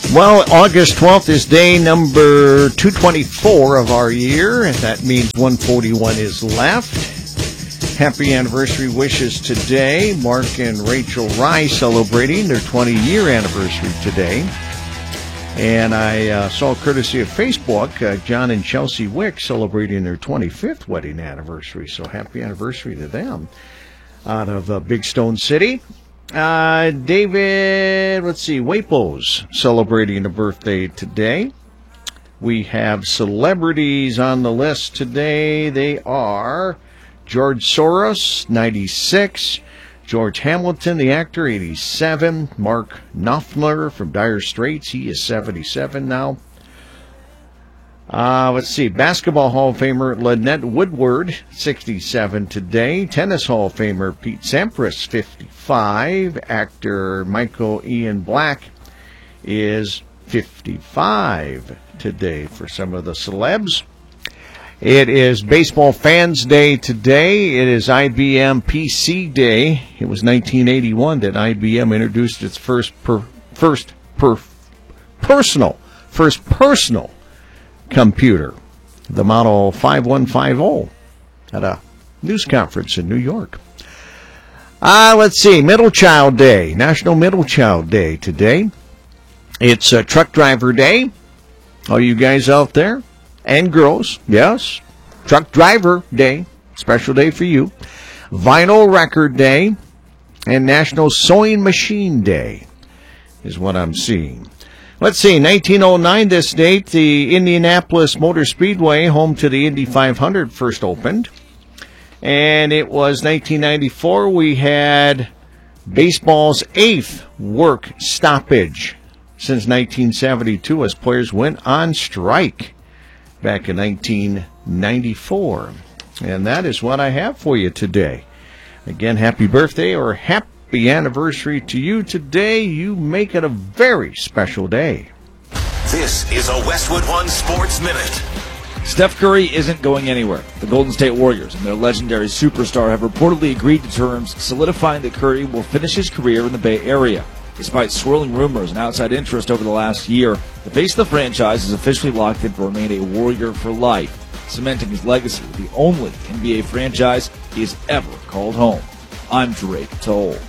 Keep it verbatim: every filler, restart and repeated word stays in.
Well, August twelfth is day number two twenty-four of our year, and that means one forty-one is left. Happy anniversary wishes today. Mark and Rachel Rye celebrating their twenty-year anniversary today. And I uh, saw, courtesy of Facebook, uh, John and Chelsea Wick celebrating their twenty-fifth wedding anniversary. So happy anniversary to them out of uh, Big Stone City. Uh, David, let's see, Wapos celebrating a birthday today. We have celebrities on the list today. They are George Soros, ninety-six. George Hamilton, the actor, eighty-seven. Mark Knopfler from Dire Straits, he is seventy-seven now. Uh, let's see, Basketball Hall of Famer Lynette Woodward, sixty-seven today. Tennis Hall of Famer Pete Sampras, fifty-five. Actor Michael Ian Black is fifty-five today for some of the celebs. It is Baseball Fans Day today. It is I B M P C Day. It was nineteen eighty-one that I B M introduced its first per, first per, personal first personal computer, the Model five one five zero, at a news conference in New York. Uh, let's see, Middle Child Day, National Middle Child Day today. It's uh, Truck Driver Day. All you guys out there and girls, yes, Truck Driver Day, special day for you. Vinyl Record Day and National Sewing Machine Day is what I'm seeing. Let's see, nineteen oh nine this date, the Indianapolis Motor Speedway, home to the Indy five hundred, first opened. And it was nineteen ninety-four, we had baseball's eighth work stoppage since nineteen seventy-two as players went on strike back in nineteen ninety-four. And that is what I have for you today. Again, happy birthday or happy Happy anniversary to you today. You make it a very special day. This is a Westwood One Sports Minute. Steph Curry isn't going anywhere. The Golden State Warriors and their legendary superstar have reportedly agreed to terms solidifying that Curry will finish his career in the Bay Area. Despite swirling rumors and outside interest over the last year, the face of the franchise is officially locked in to remain a Warrior for life, cementing his legacy with the only N B A franchise he has ever called home. I'm Drake Toll.